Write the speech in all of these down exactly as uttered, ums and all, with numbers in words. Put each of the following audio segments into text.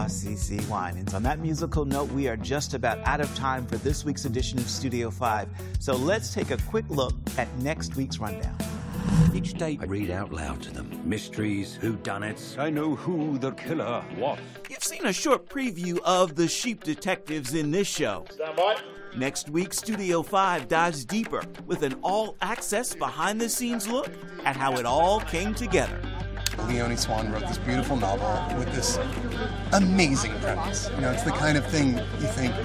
Ah, CeCe Winans. On that musical note, we are just about out of time for this week's edition of Studio five. So let's take a quick look at next week's rundown. Each day, I read out loud to them. Mysteries, whodunits. I know who the killer was. You've seen a short preview of the Sheep Detectives in this show. Stand by. Next week, Studio five dives deeper with an all-access behind-the-scenes look at how it all came together. Leonie Swan wrote this beautiful novel with this amazing premise. You know, it's the kind of thing you think,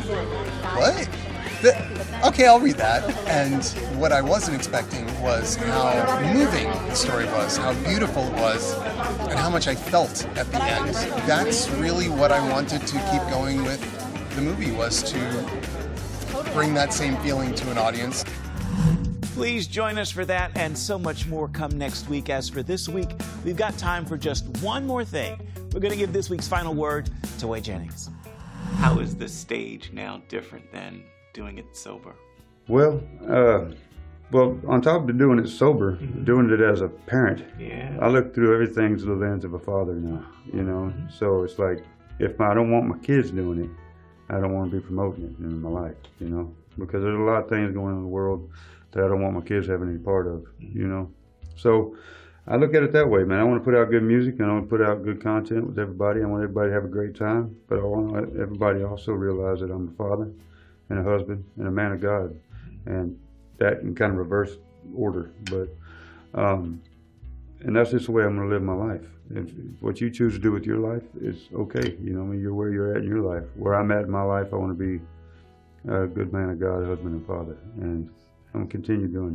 what? The, okay, I'll read that. And what I wasn't expecting was how moving the story was, how beautiful it was, and how much I felt at the end. That's really what I wanted to keep going with the movie, was to bring that same feeling to an audience. Please join us for that and so much more come next week. As for this week, we've got time for just one more thing. We're going to give this week's final word to Wade Jennings. How is the stage now different than doing it sober? Well, uh, well, on top of doing it sober, mm-hmm. doing it as a parent, yeah. I look through everything through the lens of a father now, you know? Mm-hmm. So it's like, if I don't want my kids doing it, I don't want to be promoting it in my life, you know? Because there's a lot of things going on in the world that I don't want my kids having any part of, you know? So I look at it that way, man. I want to put out good music, and I want to put out good content with everybody. I want everybody to have a great time, but I want everybody also realize that I'm a father and a husband and a man of God, and that in kind of reverse order. But, um, and that's just the way I'm going to live my life. If what you choose to do with your life is okay, you know, I mean, you're where you're at in your life. Where I'm at in my life, I want to be a good man of God, husband and father, and I'm going to continue doing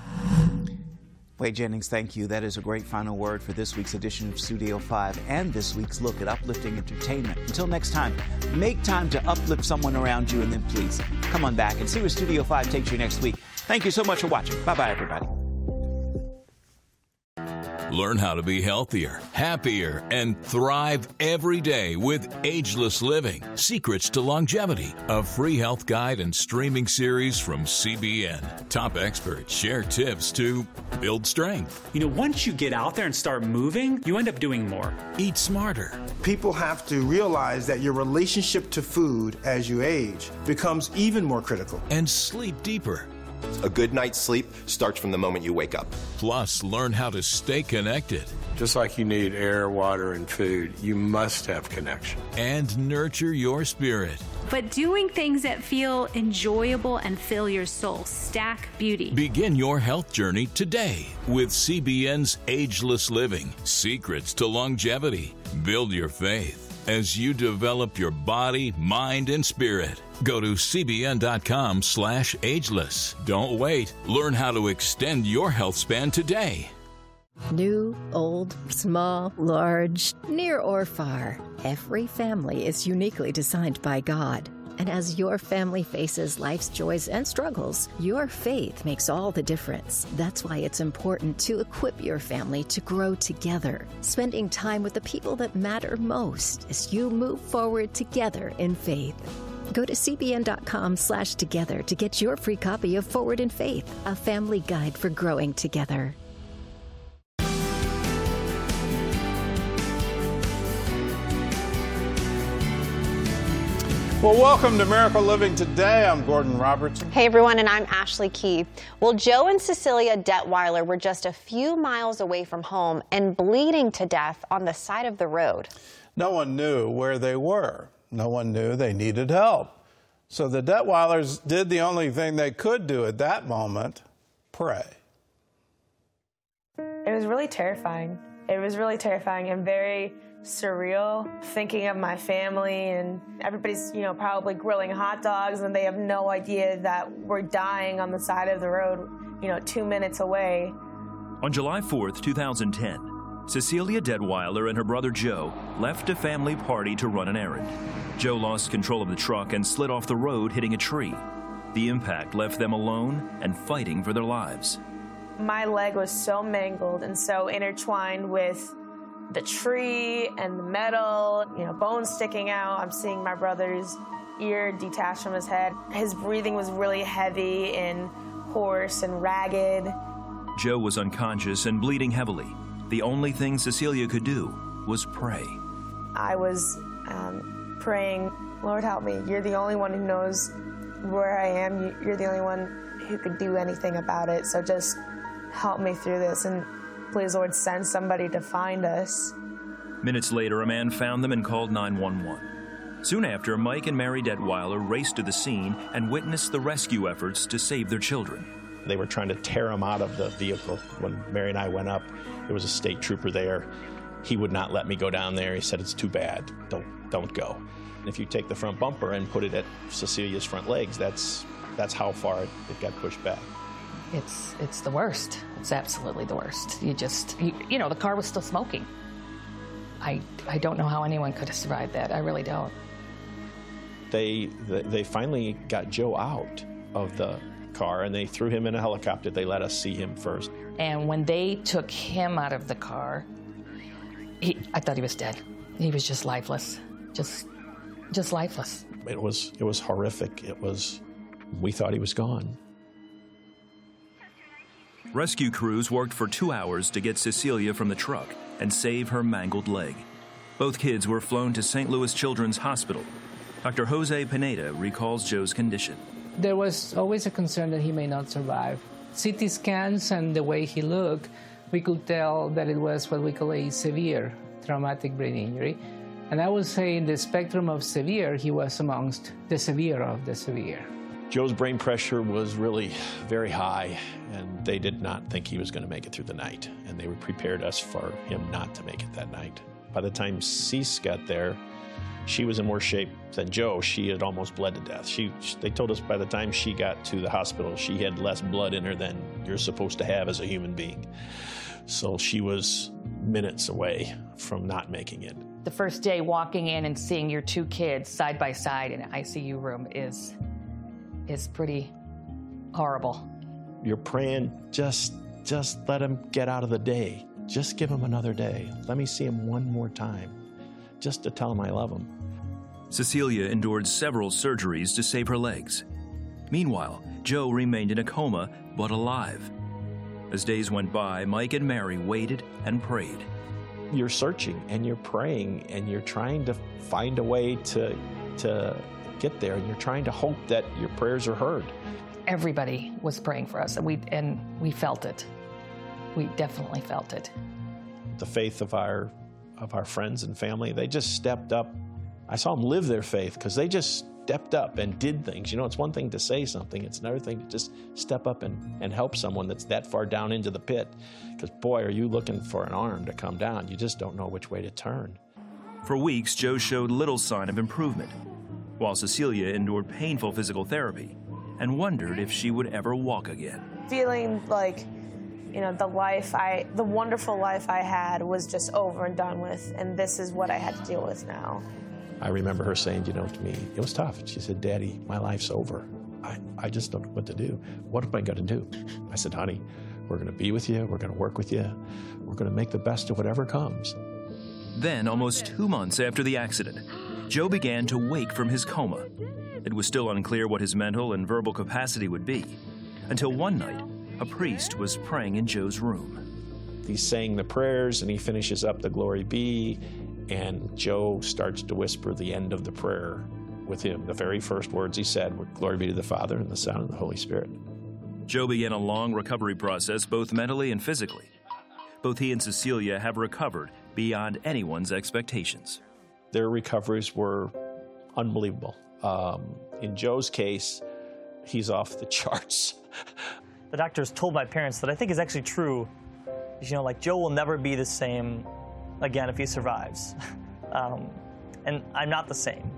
that. Wade Jennings, thank you. That is a great final word for this week's edition of Studio five and this week's look at uplifting entertainment. Until next time, make time to uplift someone around you, and then please come on back and see where Studio five takes you next week. Thank you so much for watching. Bye-bye, everybody. Learn how to be healthier, happier, and thrive every day with Ageless Living, Secrets to Longevity, a free health guide and streaming series from C B N. Top experts share tips to build strength. You know, once you get out there and start moving, you end up doing more. Eat smarter. People have to realize that your relationship to food as you age becomes even more critical. And sleep deeper. A good night's sleep starts from the moment you wake up. Plus, learn how to stay connected. Just like you need air, water, and food, you must have connection. And nurture your spirit. But doing things that feel enjoyable and fill your soul. Stack Beauty. Begin your health journey today with C B N's Ageless Living, Secrets to Longevity. Build your faith as you develop your body, mind, and spirit. Go to cbn.com slash ageless. Don't wait. Learn how to extend your health span today. New, old, small, large, near or far, every family is uniquely designed by God. And as your family faces life's joys and struggles, your faith makes all the difference. That's why it's important to equip your family to grow together, spending time with the people that matter most as you move forward together in faith. Go to cbn.com slash together to get your free copy of Forward in Faith, a family guide for growing together. Well, welcome to Miracle Living Today. I'm Gordon Robertson. Hey, everyone, and I'm Ashley Key. Well, Joe and Cecilia Detweiler were just a few miles away from home and bleeding to death on the side of the road. No one knew where they were. No one knew they needed help. So the Detweilers did the only thing they could do at that moment, pray. It was really terrifying. It was really terrifying and very surreal, thinking of my family, and everybody's, you know, probably grilling hot dogs and they have no idea that we're dying on the side of the road, you know, two minutes away. On July fourth, two thousand ten, Cecilia Detweiler and her brother Joe left a family party to run an errand. Joe lost control of the truck and slid off the road, hitting a tree. The impact left them alone and fighting for their lives. My leg was so mangled and so intertwined with the tree and the metal, you know, bones sticking out. I'm seeing my brother's ear detached from his head. His breathing was really heavy and hoarse and ragged. Joe was unconscious and bleeding heavily. The only thing Cecilia could do was pray. I was um, praying, Lord, help me. You're the only one who knows where I am. You're the only one who could do anything about it. So just help me through this. And please, Lord, send somebody to find us. Minutes later, a man found them and called nine one one. Soon after, Mike and Mary Detweiler raced to the scene and witnessed the rescue efforts to save their children. They were trying to tear him out of the vehicle. When Mary and I went up, there was a state trooper there. He would not let me go down there. He said, it's too bad. Don't, don't go. And if you take the front bumper and put it at Cecilia's front legs, that's, that's how far it, it got pushed back. It's, it's the worst. It's absolutely the worst. You just, you, you know, the car was still smoking. I, I don't know how anyone could have survived that. I really don't. They, they finally got Joe out of the car and they threw him in a helicopter. They let us see him first. And when they took him out of the car, he, I thought he was dead. He was just lifeless, just, just lifeless. It was, it was horrific. It was, we thought he was gone. Rescue crews worked for two hours to get Cecilia from the truck and save her mangled leg. Both kids were flown to Saint Louis Children's Hospital. Doctor Jose Pineda recalls Joe's condition. There was always a concern that he may not survive. C T scans and the way he looked, we could tell that it was what we call a severe traumatic brain injury. And I would say in the spectrum of severe, he was amongst the severe of the severe. Joe's brain pressure was really very high, and they did not think he was going to make it through the night. And they prepared us for him not to make it that night. By the time Cece got there, she was in worse shape than Joe. She had almost bled to death. She, they told us by the time she got to the hospital, she had less blood in her than you're supposed to have as a human being. So she was minutes away from not making it. The first day walking in and seeing your two kids side by side in an I C U room is, is pretty horrible. You're praying, just, just let him get out of the day. Just give him another day. Let me see him one more time, just to tell him I love him. Cecilia endured several surgeries to save her legs. Meanwhile, Joe remained in a coma, but alive. As days went by, Mike and Mary waited and prayed. You're searching and you're praying and you're trying to find a way to, to get there, and you're trying to hope that your prayers are heard. Everybody was praying for us, and we, and we felt it. We definitely felt it. The faith of our, of our friends and family, they just stepped up. I saw them live their faith because they just stepped up and did things. You know, it's one thing to say something. It's another thing to just step up and, and help someone that's that far down into the pit. Because, boy, are you looking for an arm to come down. You just don't know which way to turn. For weeks, Joe showed little sign of improvement, while Cecilia endured painful physical therapy and wondered if she would ever walk again. Feeling like, you know, the life I, the wonderful life I had was just over and done with, and this is what I had to deal with now. I remember her saying, you know, to me, it was tough. She said, Daddy, my life's over. I, I just don't know what to do. What am I going to do? I said, honey, we're going to be with you. We're going to work with you. We're going to make the best of whatever comes. Then, almost two months after the accident, Joe began to wake from his coma. It was still unclear what his mental and verbal capacity would be, until one night, a priest was praying in Joe's room. He's saying the prayers, and he finishes up the Glory Be, and Joe starts to whisper the end of the prayer with him. The very first words he said were, Glory be to the Father, and the Son, and the Holy Spirit. Joe began a long recovery process, both mentally and physically. Both he and Cecilia have recovered beyond anyone's expectations. Their recoveries were unbelievable. Um, in Joe's case, he's off the charts. The doctors told my parents that I think is actually true. You know, like, Joe will never be the same again if he survives. Um, and I'm not the same.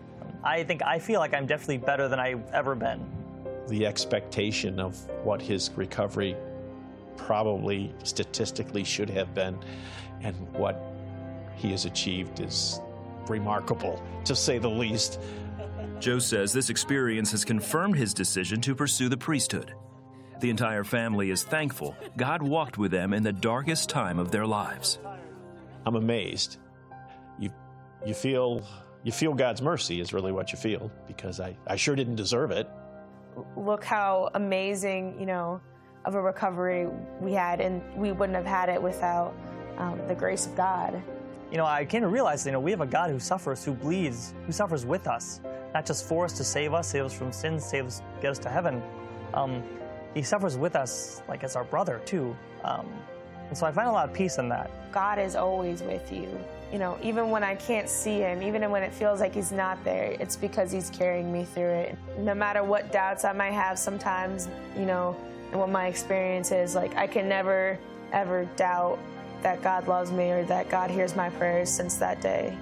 I think, I feel like I'm definitely better than I've ever been. The expectation of what his recovery probably statistically should have been and what he has achieved is remarkable, to say the least. Joe says this experience has confirmed his decision to pursue the priesthood. The entire family is thankful God walked with them in the darkest time of their lives. I'm amazed. You, you feel, you feel God's mercy is really what you feel, because I, I sure didn't deserve it. Look how amazing, you know, of a recovery we had, and we wouldn't have had it without um, the grace of God. you know, I came to realize, you know, we have a God who suffers, who bleeds, who suffers with us, not just for us to save us, save us from sins, save us, get us to heaven. Um, he suffers with us, like as our brother too. Um, and so I find a lot of peace in that. God is always with you. You know, even when I can't see him, even when it feels like he's not there, it's because he's carrying me through it. No matter what doubts I might have sometimes, you know, and what my experience is, like I can never, ever doubt that God loves me or that God hears my prayers since that day.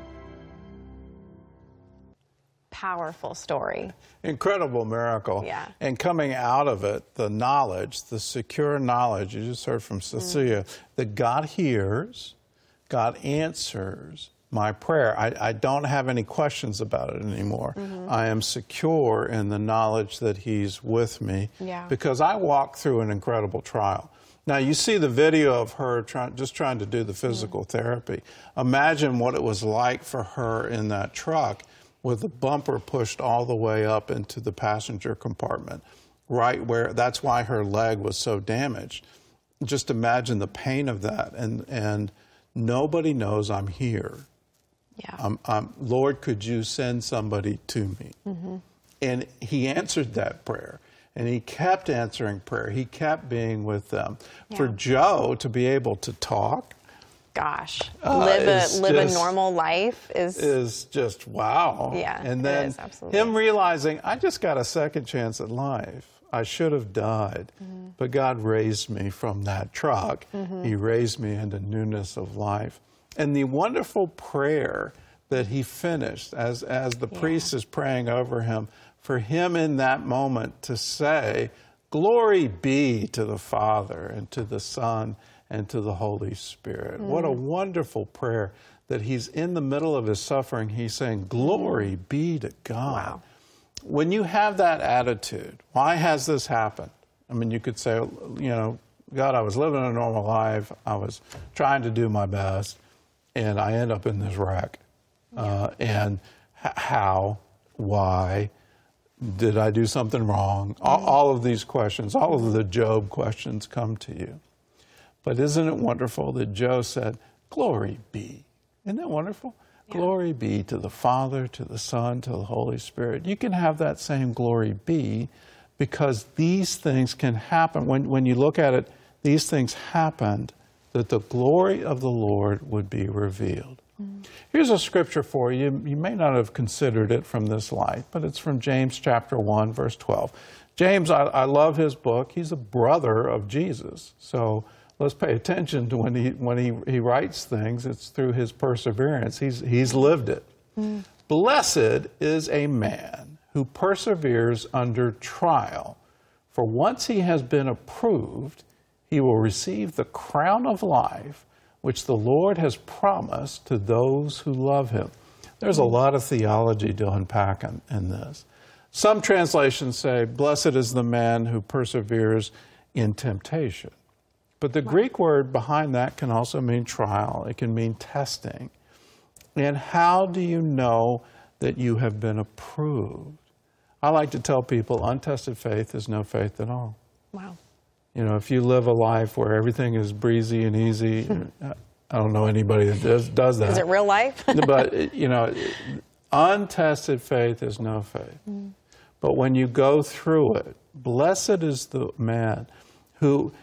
Powerful story. Incredible miracle. Yeah. And coming out of it, the knowledge, the secure knowledge, you just heard from Cecilia, mm. that God hears, God answers my prayer. I, I don't have any questions about it anymore. Mm-hmm. I am secure in the knowledge that he's with me yeah. because I walked through an incredible trial. Now, you see the video of her try, just trying to do the physical mm. therapy. Imagine what it was like for her in that truck with the bumper pushed all the way up into the passenger compartment, right where, that's why her leg was so damaged. Just imagine the pain of that. And, and nobody knows I'm here. Yeah. I'm, I'm, Lord, could you send somebody to me? Mm-hmm. And he answered that prayer. And he kept answering prayer. He kept being with them. Yeah. For Joe to be able to talk, gosh, uh, live a live just, a normal life is is just wow. Yeah, and then it is, absolutely. Him realizing I just got a second chance at life. I should have died, mm-hmm. but God raised me from that truck. Mm-hmm. He raised me into newness of life. And the wonderful prayer that he finished as as the yeah. priest is praying over him. For him in that moment to say, glory be to the Father and to the Son and to the Holy Spirit. Mm. What a wonderful prayer that he's in the middle of his suffering. He's saying, glory be to God. Wow. When you have that attitude, why has this happened? I mean, you could say, you know, God, I was living a normal life. I was trying to do my best, and I end up in this wreck. Yeah. Uh, and h- how, why? Did I do something wrong? All, all of these questions, all of the Job questions come to you. But isn't it wonderful that Job said, glory be. Isn't that wonderful? Yeah. Glory be to the Father, to the Son, to the Holy Spirit. You can have that same glory be because these things can happen. When, when you look at it, these things happened that the glory of the Lord would be revealed. Here's a scripture for you. You may not have considered it from this light, but it's from James chapter one, verse twelve. James, I, I love his book. He's a brother of Jesus. So let's pay attention to when he when he, he writes things. It's through his perseverance. He's, he's lived it. Mm. Blessed is a man who perseveres under trial. For once he has been approved, he will receive the crown of life which the Lord has promised to those who love him. There's a lot of theology to unpack in, in this. Some translations say, blessed is the man who perseveres in temptation. But the wow. Greek word behind that can also mean trial. It can mean testing. And how do you know that you have been approved? I like to tell people, untested faith is no faith at all. Wow. You know, if you live a life where everything is breezy and easy, I don't know anybody that does, does that. Is it real life? But, you know, untested faith is no faith. Mm. But when you go through it, blessed is the man who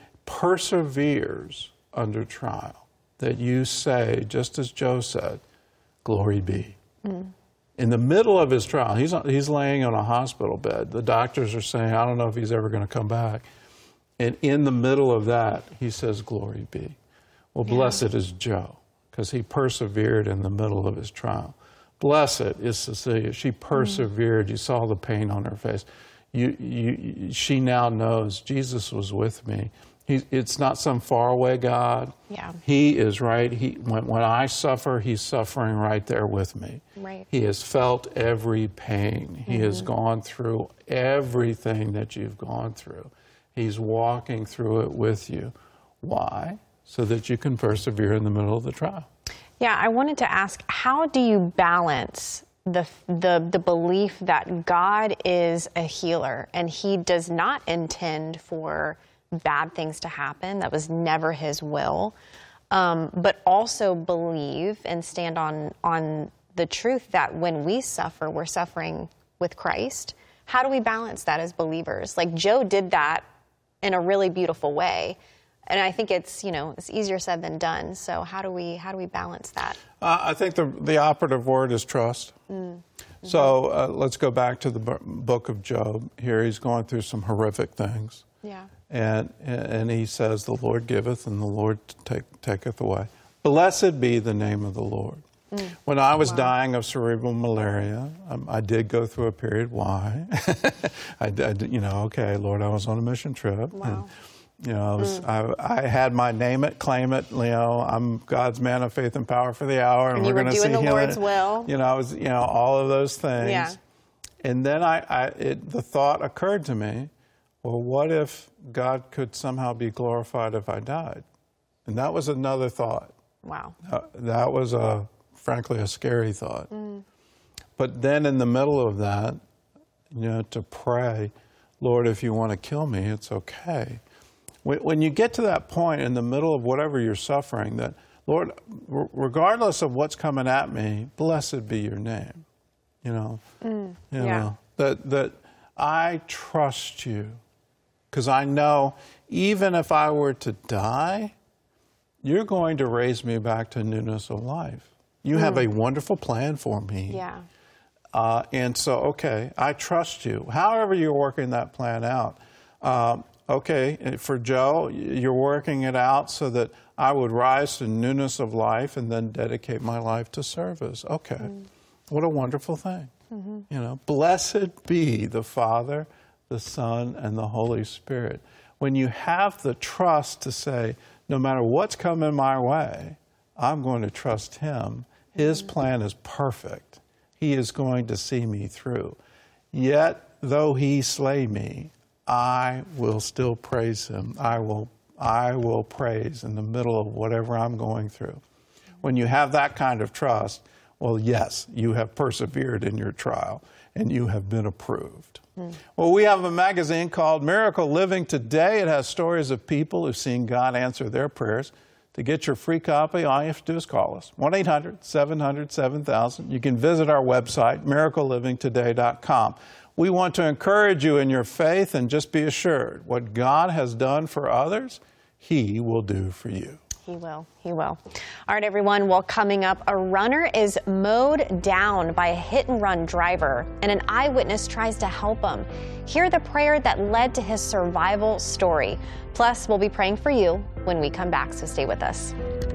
perseveres under trial, that you say, just as Joe said, glory be. Mm. In the middle of his trial, he's, he's laying on a hospital bed. The doctors are saying, I don't know if he's ever going to come back. And in the middle of that, he says, glory be. Well, yeah. Blessed is Joe, because he persevered in the middle of his trial. Blessed is Cecilia. She persevered. Mm. You saw the pain on her face. You, you, she now knows Jesus was with me. He, it's not some faraway God. Yeah. He is right. He, when, when I suffer, he's suffering right there with me. Right. He has felt every pain. He mm-hmm. has gone through everything that you've gone through. He's walking through it with you. Why? So that you can persevere in the middle of the trial. Yeah, I wanted to ask, how do you balance the, the, the belief that God is a healer and he does not intend for bad things to happen? That was never his will. um, but also believe and stand on, on the truth that when we suffer, we're suffering with Christ. How do we balance that as believers? Like Joe did that in a really beautiful way. And I think it's, you know, it's easier said than done. So how do we, how do we balance that? Uh, I think the, the operative word is trust. Mm. So uh, let's go back to the b- book of Job. Here he's going through some horrific things. Yeah. And and he says, the Lord giveth and the Lord take, taketh away. Blessed be the name of the Lord. Mm. When I was wow. dying of cerebral malaria, um, I did go through a period. Why? I, I, you know, okay, Lord, I was on a mission trip. Wow. And, you know, I, was, Mm. I, I had my name it, claim it. You know, I'm God's man of faith and power for the hour, and, And we're you were going to doing see the healing. Lord's will. You know, I was, you know, all of those things. Yeah. And then I, I it, the thought occurred to me, well, what if God could somehow be glorified if I died? And that was another thought. Wow. Uh, that was a, frankly, a scary thought. Mm. But then in the middle of that, you know, to pray, Lord, if you want to kill me, it's okay. When you get to that point in the middle of whatever you're suffering, that, Lord, regardless of what's coming at me, blessed be your name. You know, mm, you yeah. know that, that I trust you because I know even if I were to die, you're going to raise me back to newness of life. You mm. have a wonderful plan for me. Yeah. Uh, and so, okay, I trust you. However you're working that plan out. Um, Okay, for Joe, you're working it out so that I would rise to newness of life and then dedicate my life to service. Okay, mm. what a wonderful thing. Mm-hmm. You know, blessed be the Father, the Son, and the Holy Spirit. When you have the trust to say, no matter what's coming my way, I'm going to trust Him. His mm. plan is perfect. He is going to see me through. Yet, though He slay me, I will still praise Him. I will, I will praise in the middle of whatever I'm going through. When you have that kind of trust, well, yes, you have persevered in your trial and you have been approved. Mm. Well, we have a magazine called Miracle Living Today. It has stories of people who've seen God answer their prayers. To get your free copy, all you have to do is call us, one eight hundred, seven hundred, seven thousand. You can visit our website, miracle living today dot com. We want to encourage you in your faith and just be assured what God has done for others, He will do for you. He will. He will. All right, everyone. Well, coming up, a runner is mowed down by a hit-and-run driver, and an eyewitness tries to help him. Hear the prayer that led to his survival story. Plus, we'll be praying for you when we come back, so stay with us.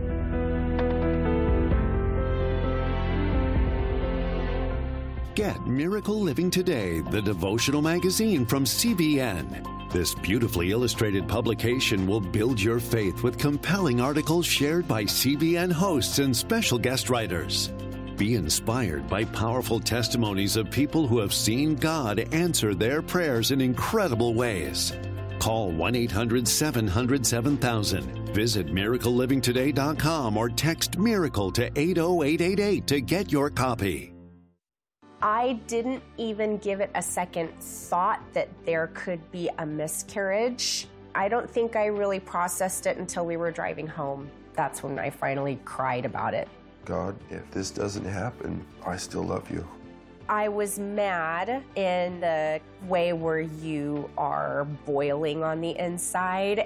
Get Miracle Living Today, the devotional magazine from C B N. This beautifully illustrated publication will build your faith with compelling articles shared by C B N hosts and special guest writers. Be inspired by powerful testimonies of people who have seen God answer their prayers in incredible ways. Call one eight hundred, seven hundred, seven thousand. Visit miracle living today dot com or text MIRACLE to eight oh eight eight eight to get your copy. I didn't even give it a second thought that there could be a miscarriage. I don't think I really processed it until we were driving home. That's when I finally cried about it. God, if this doesn't happen, I still love you. I was mad in the way where you are boiling on the inside.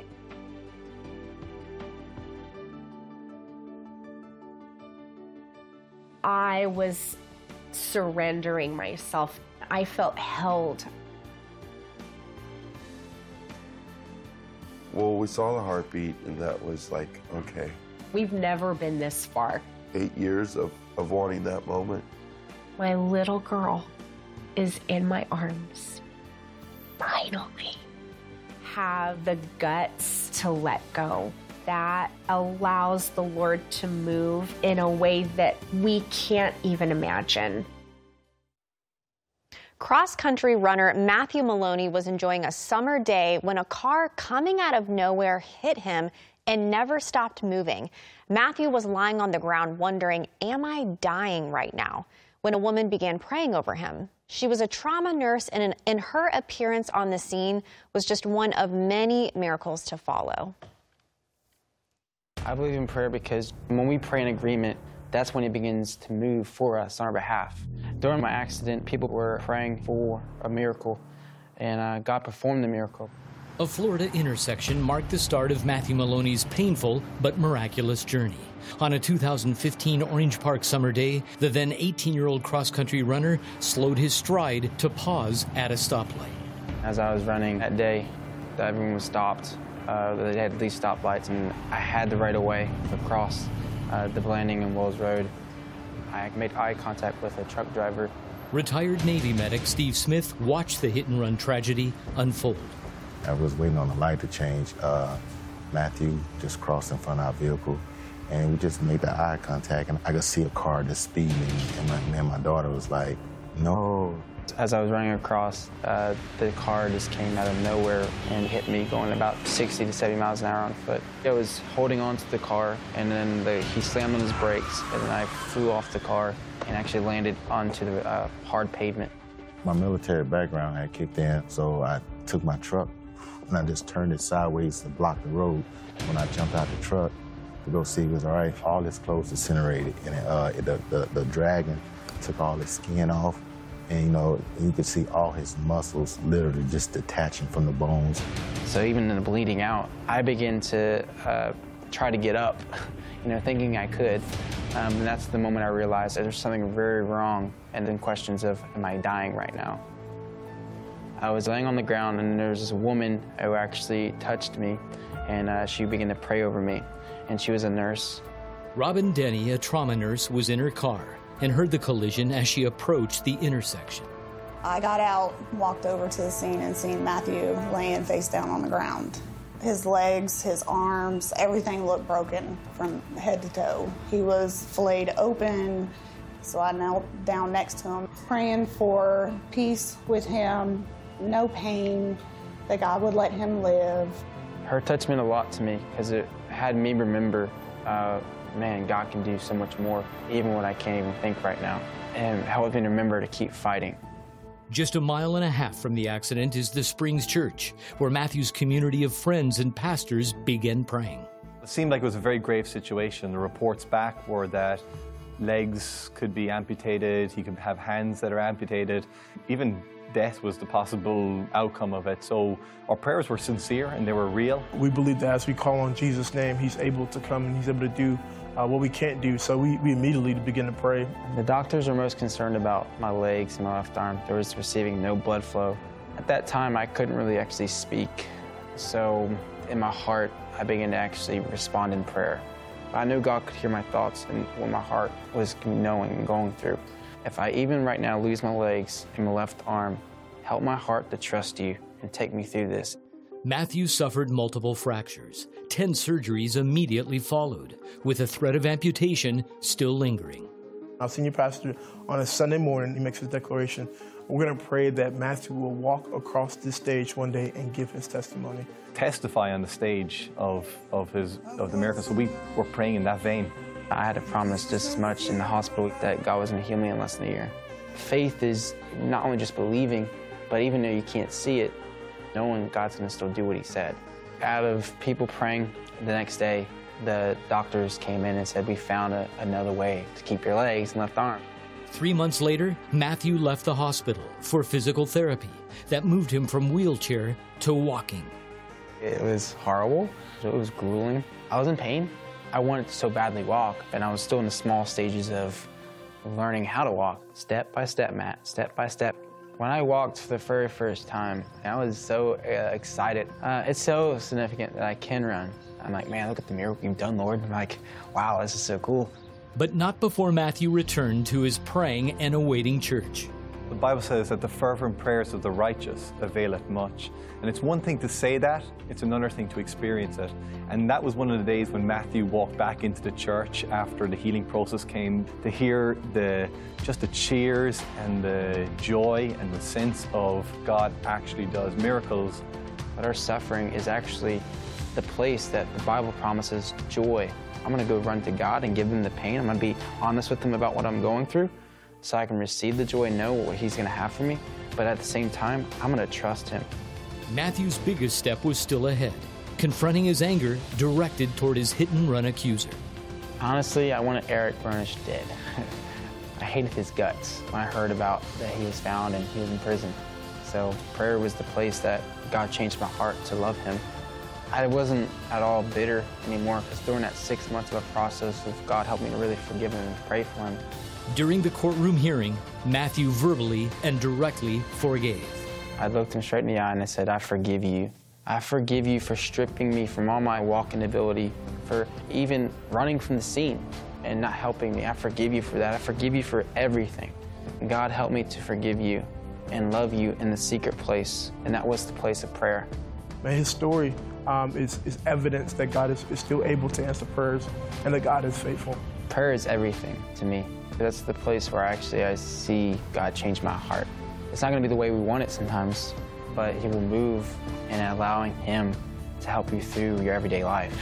I was surrendering myself. I felt held. Well, we saw the heartbeat, and that was like, okay. We've never been this far. Eight years of, of wanting that moment. My little girl is in my arms. Finally. Have the guts to let go. That allows the Lord to move in a way that we can't even imagine. Cross-country runner Matthew Maloney was enjoying a summer day when a car coming out of nowhere hit him and never stopped moving. Matthew was lying on the ground wondering, am I dying right now? When a woman began praying over him. She was a trauma nurse, and, and her appearance on the scene was just one of many miracles to follow. I believe in prayer because when we pray in agreement, that's when it begins to move for us on our behalf. During my accident, people were praying for a miracle, and uh, God performed the miracle. A Florida intersection marked the start of Matthew Maloney's painful but miraculous journey. On a two thousand fifteen Orange Park summer day, the then eighteen-year-old cross-country runner slowed his stride to pause at a stoplight. As I was running that day, everyone was stopped. Uh, they had these stoplights, and I had the right of way across uh, the landing in Wells Road. I made eye contact with a truck driver. Retired Navy medic Steve Smith watched the hit-and-run tragedy unfold. I was waiting on the light to change. Uh, Matthew just crossed in front of our vehicle, and we just made that eye contact, and I could see a car just speeding, and my, and my daughter was like, no. As I was running across, uh, the car just came out of nowhere and hit me going about sixty to seventy miles an hour on foot. I was holding on to the car, and then the, he slammed on his brakes, and then I flew off the car and actually landed onto the uh, hard pavement. My military background had kicked in, so I took my truck and I just turned it sideways to block the road. When I jumped out the truck to go see if it was all right, all his clothes incinerated, and it, uh, it, the, the, the dragon took all his skin off. And, you know, you could see all his muscles literally just detaching from the bones. So even in the bleeding out, I began to uh, try to get up, you know, thinking I could. Um, and that's the moment I realized that there's something very wrong, and then questions of, am I dying right now? I was laying on the ground, and there was this woman who actually touched me, and uh, she began to pray over me, and she was a nurse. Robin Denny, a trauma nurse, was in her car and heard the collision as she approached the intersection. I got out, walked over to the scene, and seen Matthew laying face down on the ground. His legs, his arms, everything looked broken from head to toe. He was filleted open, so I knelt down next to him, praying for peace with him, no pain, that God would let him live. Her touch meant a lot to me because it had me remember uh, man, God can do so much more, even when I can't even think right now, and help me remember to keep fighting. Just a mile and a half from the accident is the Springs Church, where Matthew's community of friends and pastors began praying. It seemed like it was a very grave situation. The reports back were that legs could be amputated, he could have hands that are amputated, even death was the possible outcome of it. So our prayers were sincere and they were real. We believe that as we call on Jesus' name, he's able to come and he's able to do uh, what we can't do. So we, we immediately begin to pray. The doctors were most concerned about my legs and my left arm. There was receiving no blood flow. At that time, I couldn't really actually speak. So in my heart, I began to actually respond in prayer. I knew God could hear my thoughts and what my heart was knowing and going through. If I even right now lose my legs and my left arm, help my heart to trust you and take me through this. Matthew suffered multiple fractures. Ten surgeries immediately followed, with a threat of amputation still lingering. Our senior pastor, on a Sunday morning, he makes his declaration. We're going to pray that Matthew will walk across this stage one day and give his testimony. Testify on the stage of, of, his, of the miracle. So we were praying in that vein. I had to promise just as much in the hospital that God was going to heal me in less than a year. Faith is not only just believing, but even though you can't see it, knowing God's going to still do what he said. Out of people praying, the next day, the doctors came in and said, we found a, another way to keep your legs and left arm. Three months later, Matthew left the hospital for physical therapy that moved him from wheelchair to walking. It was horrible. It was grueling. I was in pain. I wanted to so badly walk, and I was still in the small stages of learning how to walk, step by step, Matt, step by step. When I walked for the very first time, I was so uh, excited. Uh, it's so significant that I can run. I'm like, man, look at the miracle you've done, Lord. I'm like, wow, this is so cool. But not before Matthew returned to his praying and awaiting church. The Bible says that the fervent prayers of the righteous availeth much. And it's one thing to say that, it's another thing to experience it. And that was one of the days when Matthew walked back into the church after the healing process came, to hear the just the cheers and the joy and the sense of God actually does miracles. But our suffering is actually the place that the Bible promises joy. I'm going to go run to God and give him the pain. I'm going to be honest with him about what I'm going through so I can receive the joy and know what he's going to have for me. But at the same time, I'm going to trust him. Matthew's biggest step was still ahead. confronting his anger directed toward his hit-and-run accuser. Honestly, I wanted Eric Burnish dead. I hated his guts when I heard about that he was found and he was in prison. So prayer was the place that God changed my heart to love him. I wasn't at all bitter anymore because during that six months of a process of God helped me to really forgive him and pray for him. During the courtroom hearing, Matthew verbally and directly forgave. I looked him straight in the eye and I said, I forgive you. I forgive you for stripping me from all my walking ability, for even running from the scene and not helping me. I forgive you for that. I forgive you for everything. And God helped me to forgive you and love you in the secret place, and that was the place of prayer. Man, his story um, is, is evidence that God is, is still able to answer prayers and that God is faithful. Prayer is everything to me. That's the place where actually I see God change my heart. It's not going to be the way we want it sometimes, but he will move in allowing him to help you through your everyday life.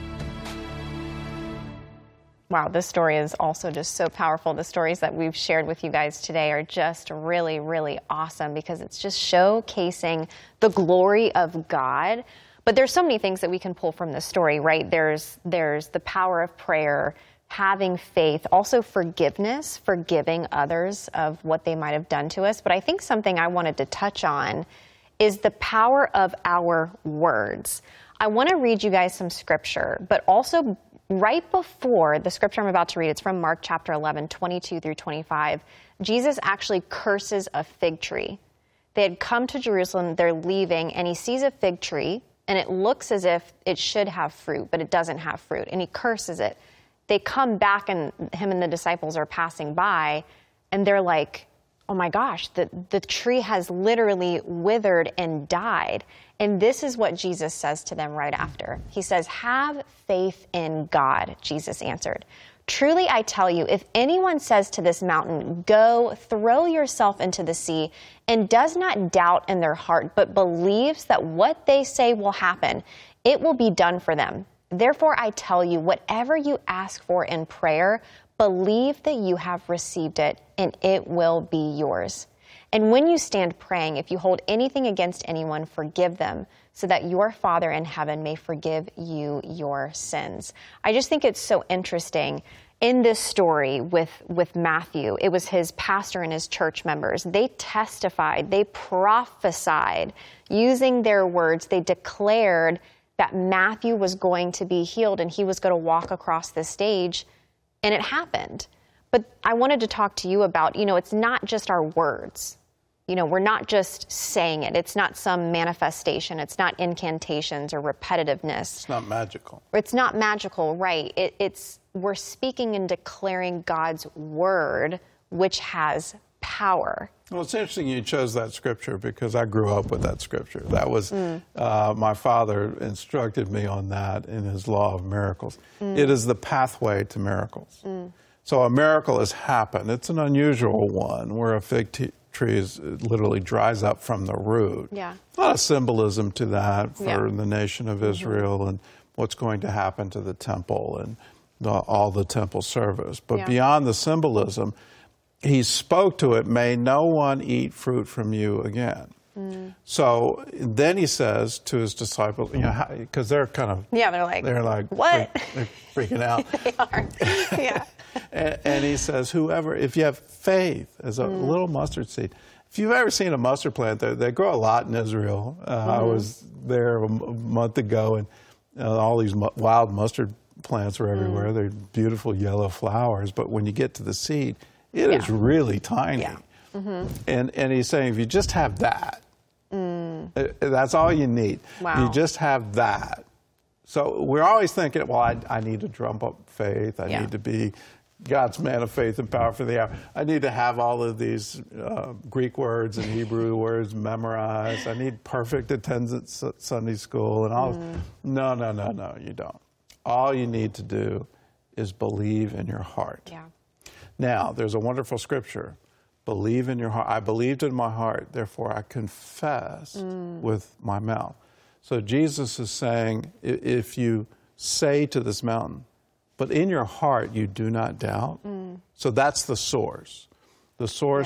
Wow, this story is also just so powerful. The stories that we've shared with you guys today are just really, really awesome because it's just showcasing the glory of God. But there's so many things that we can pull from this story, right? There's, there's the power of prayer, having faith, also forgiveness, forgiving others of what they might have done to us. But I think something I wanted to touch on is the power of our words. I want to read you guys some scripture, but also right before the scripture I'm about to read, it's from Mark chapter eleven, twenty-two through twenty-five, Jesus actually curses a fig tree. They had come to Jerusalem, they're leaving, and he sees a fig tree, and it looks as if it should have fruit, but it doesn't have fruit, and he curses it. They come back, and him and the disciples are passing by, and they're like, oh my gosh, the, the tree has literally withered and died. And this is what Jesus says to them right after. He says, have faith in God, Jesus answered. Truly, I tell you, if anyone says to this mountain, go, throw yourself into the sea, and does not doubt in their heart, but believes that what they say will happen, it will be done for them. Therefore, I tell you, whatever you ask for in prayer, believe that you have received it, and it will be yours. And when you stand praying, if you hold anything against anyone, forgive them, so that your Father in heaven may forgive you your sins. I just think it's so interesting. In this story with, with Matthew, it was his pastor and his church members. They testified, they prophesied, using their words. They declared that Matthew was going to be healed and he was going to walk across the stage, and it happened. But I wanted to talk to you about, you know, it's not just our words. You know, we're not just saying it. It's not some manifestation. It's not incantations or repetitiveness. It's not magical. It's not magical, right. It, it's we're speaking and declaring God's word, which has power. Well, it's interesting you chose that scripture because I grew up with that scripture. That was, mm. uh, my father instructed me on that in his law of miracles. Mm. It is the pathway to miracles. Mm. So a miracle has happened. It's an unusual one where a fig t- tree is, literally dries up from the root. Yeah. A lot of symbolism to that for yeah. the nation of Israel mm-hmm. and what's going to happen to the temple and the, all the temple service. But yeah. beyond the symbolism, he spoke to it, may no one eat fruit from you again. Mm. So then he says to his disciples, you know, because they're kind of... Yeah, they're like, they're like what? Freak, they're freaking out. They are, yeah. and, and he says, whoever, if you have faith as a mm. little mustard seed, if you've ever seen a mustard plant, they, they grow a lot in Israel. Uh, mm-hmm. I was there a, m- a month ago, and uh, all these mu- wild mustard plants are everywhere. Mm. They're beautiful yellow flowers, but when you get to the seed, it yeah. is really tiny. Yeah. Mm-hmm. And, and he's saying, if you just have that, mm. uh, that's all you need. Wow. You just have that. So we're always thinking, well, I, I need to drum up faith. I yeah. need to be God's man of faith and power for the hour. I need to have all of these uh, Greek words and Hebrew words memorized. I need perfect attendance at Sunday school and all. Mm. No, no, no, no, you don't. All you need to do is believe in your heart. Yeah. Now, there's a wonderful scripture. Believe in your heart. I believed in my heart, therefore I confess mm. with my mouth. So Jesus is saying, if you say to this mountain, but in your heart you do not doubt. Mm. So that's the source. The source